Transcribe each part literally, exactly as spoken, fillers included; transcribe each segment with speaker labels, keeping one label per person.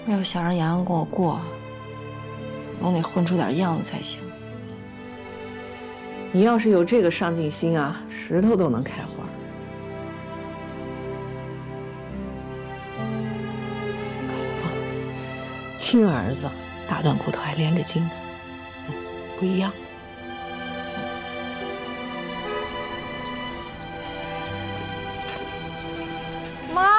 Speaker 1: 要想让洋洋跟我过，总得混出点样子才行。
Speaker 2: 你要是有这个上进心啊，石头都能开花。亲儿子，大断骨头还连着筋呢，嗯，不一样。
Speaker 1: 妈，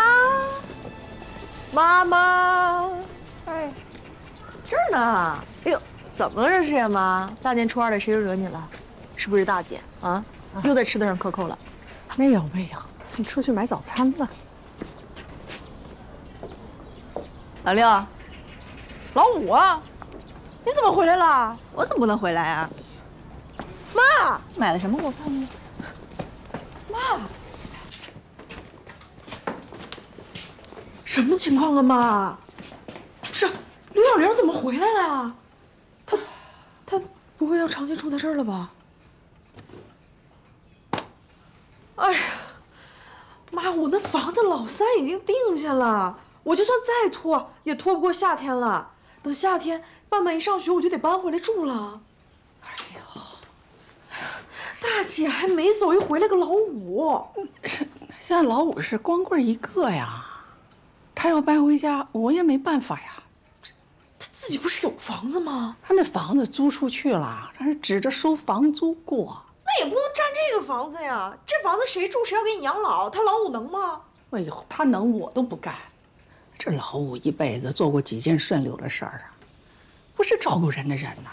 Speaker 1: 妈妈，哎，这儿呢。哎呦，怎么了这是呀，妈？大年初二的，谁又惹你了？是不是大姐啊？又在吃的上克扣了？
Speaker 3: 没有没有，你出去买早餐了。
Speaker 1: 老六，老五，你怎么回来了？我怎么不能回来啊？妈，买的什么给我看看？妈，什么情况啊，妈？不是，刘小玲怎么回来了？她，她不会要长期住在这儿了吧？哎呀，妈，我那房子老三已经定下了，我就算再拖也拖不过夏天了。等夏天半半一上学，我就得搬回来住了。哎呦，大姐还没走，又回来个老五。
Speaker 3: 现在老五是光棍一个呀，他要搬回家，我也没办法呀。
Speaker 1: 他自己不是有房子吗？
Speaker 3: 他那房子租出去了，但是指着收房租过。
Speaker 1: 那也不能占这个房子呀，这房子谁住谁要给你养老，他老五能吗？
Speaker 3: 哎呦，他能我都不干。这老五一辈子做过几件顺溜的事儿啊，不是照顾人的人呐。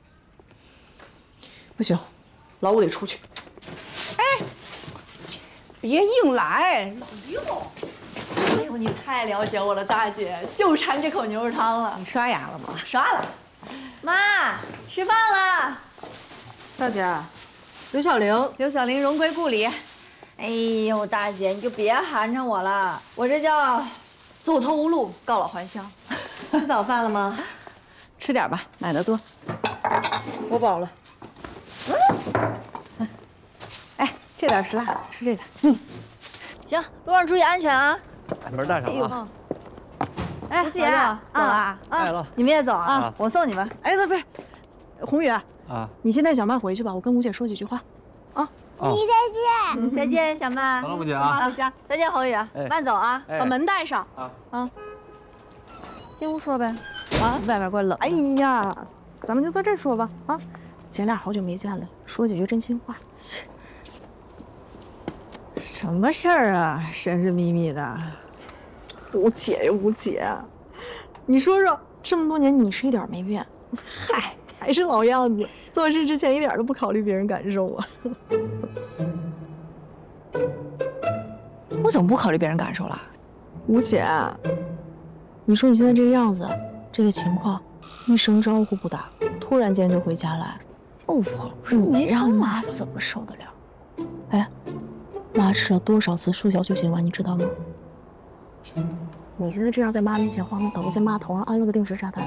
Speaker 1: 不行，老五得出去。
Speaker 3: 哎，别硬来，
Speaker 1: 老六。哎呦，你太了解我了，大姐，就馋这口牛肉汤了。
Speaker 3: 你刷牙了吗？
Speaker 1: 刷了。妈，吃饭了。大姐，刘小玲，
Speaker 4: 刘小玲荣归故里。
Speaker 1: 哎呦，大姐，你就别寒碜我了，我这叫走投无路，告老还乡。
Speaker 4: 吃早饭了吗？吃点吧，买的多。
Speaker 1: 我饱了。
Speaker 4: 嗯。哎，这点是辣的，吃这个。嗯。
Speaker 1: 行，路上注意安全啊。
Speaker 5: 把门带上啊。
Speaker 4: 哎，
Speaker 1: 姐，
Speaker 4: 走啊，啊，
Speaker 5: 来了，
Speaker 4: 你们也走啊，我送你们。
Speaker 1: 哎，不是，宏宇啊，你先带小曼回去吧，我跟吴姐说几句话。啊。
Speaker 6: 你再
Speaker 4: 见，再见，小曼。
Speaker 5: 好了，吴姐啊。
Speaker 1: 回家。
Speaker 4: 再见，宏宇，慢走啊，
Speaker 1: 把门带上。
Speaker 5: 啊
Speaker 4: 啊。进屋说呗。啊，外面怪冷。
Speaker 1: 哎呀，咱们就在这儿说吧。啊，姐俩好久没见了，说几句真心话。
Speaker 4: 什么事儿啊，神神秘秘的。
Speaker 1: 吴姐呀，吴姐，你说说，这么多年你是一点没变，嗨，还是老样子，做事之前一点都不考虑别人感受啊。我怎么不考虑别人感受了？吴姐，你说你现在这个样子，这个情况，一声招呼不打，突然间就回家来，我不你让妈怎么受得了？哎，妈吃了多少次速效救心丸，你知道吗？你现在这样在妈面前晃，等于在妈头上安了个定时炸弹。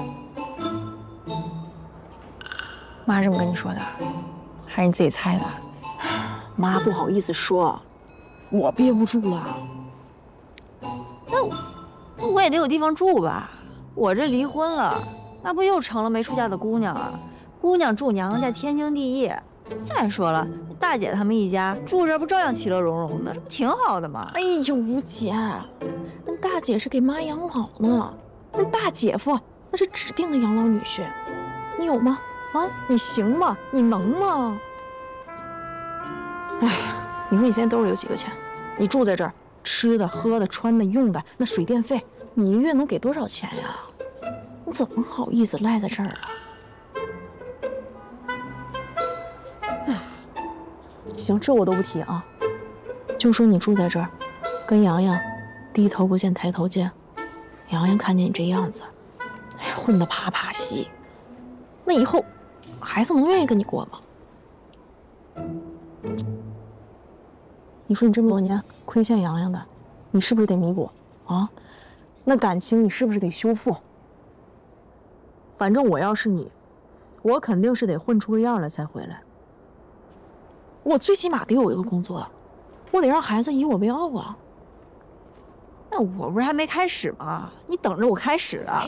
Speaker 1: 妈这么跟你说的，还是你自己猜的？妈不好意思说，我憋不住了。那我，我也得有地方住吧？我这离婚了，那不又成了没出嫁的姑娘啊？姑娘住娘家天经地义。再说了，大姐他们一家住这不照样其乐融融的，这不挺好的吗？哎呦，吴姐，那大姐是给妈养老呢，那大姐夫那是指定的养老女婿，你有吗？啊，你行吗？你能吗？哎呀，你说你现在兜里有几个钱？你住在这儿，吃的、喝的、穿的、用的，那水电费，你一月能给多少钱呀？你怎么好意思赖在这儿啊？行，这我都不提啊，就说你住在这儿，跟洋洋低头不见抬头见，洋洋看见你这样子，哎，混得啪啪稀，那以后孩子能愿意跟你过吗？你说你这么多年亏欠洋洋的，你是不是得弥补啊？那感情你是不是得修复？反正我要是你，我肯定是得混出个样来才回来。我最起码得有一个工作，我得让孩子以我为傲啊。那我不是还没开始吗？你等着我开始啊！